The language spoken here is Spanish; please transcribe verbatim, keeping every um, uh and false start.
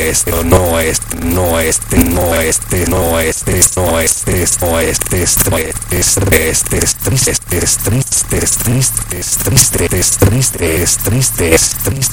este, no este, no este, no este, no este, no este, no este, no este, este, es triste, es triste, es triste, es triste, es triste, es triste, es triste, es triste.